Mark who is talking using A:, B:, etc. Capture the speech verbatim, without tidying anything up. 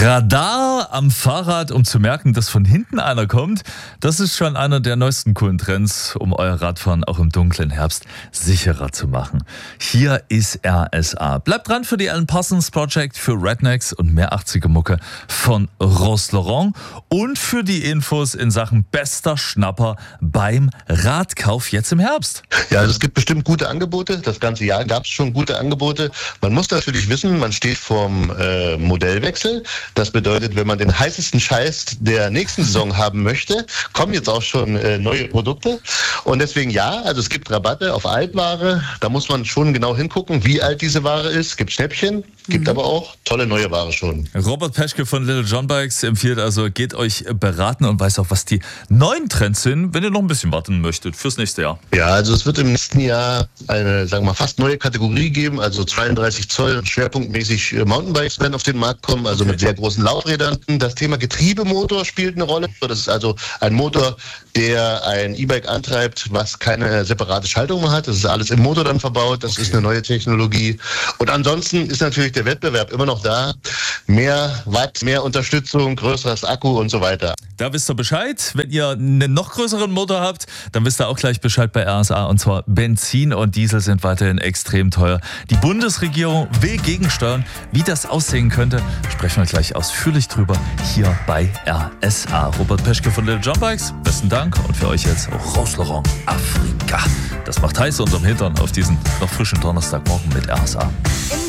A: Radar am Fahrrad, um zu merken, dass von hinten einer kommt. Das ist schon einer der neuesten coolen Trends, um euer Radfahren auch im dunklen Herbst sicherer zu machen. Hier ist R S A. Bleibt dran für die Alan Parsons Project, für Rednecks und mehr achtziger Mucke von Rose Laurent und für die Infos in Sachen bester Schnapper beim Radkauf jetzt im Herbst.
B: Ja, also es gibt bestimmt gute Angebote. Das ganze Jahr gab es schon gute Angebote. Man muss natürlich wissen, man steht vorm äh, Modellwechsel. Das bedeutet, wenn man den heißesten Scheiß der nächsten Saison haben möchte, kommen jetzt auch schon äh, neue Produkte. Und deswegen ja, also es gibt Rabatte auf Altware. Da muss man schon genau hingucken, wie alt diese Ware ist. Es gibt Schnäppchen, gibt mhm. aber auch tolle neue Ware schon.
A: Robert Peschke von Little John Bikes empfiehlt also, geht euch beraten und weiß auch, was die neuen Trends sind, wenn ihr noch ein bisschen warten möchtet fürs nächste Jahr.
B: Ja, also es wird im nächsten Jahr eine, sagen wir mal, fast neue Kategorie geben. Also zweiunddreißig Zoll schwerpunktmäßig Mountainbikes werden auf den Markt kommen, also okay. mit sehr großen Laufrädern. Das Thema Getriebemotor spielt eine Rolle. Das ist also ein Motor, der ein E-Bike antreibt, was keine separate Schaltung mehr hat. Das ist alles im Motor dann verbaut. Das okay. ist eine neue Technologie. Und ansonsten ist natürlich der Wettbewerb immer noch da. Mehr Watt, mehr Unterstützung, größeres Akku und so weiter.
A: Da wisst ihr Bescheid. Wenn ihr einen noch größeren Motor habt, dann wisst ihr auch gleich Bescheid bei R S A. Und zwar Benzin und Diesel sind weiterhin extrem teuer. Die Bundesregierung will gegensteuern. Wie das aussehen könnte, sprechen wir gleich ausführlich drüber hier bei R S A. Robert Peschke von Little John Bikes, besten Dank. Und für euch jetzt Rose Laurent Afrika. Das macht heiß unterm Hintern auf diesen noch frischen Donnerstagmorgen mit R S A.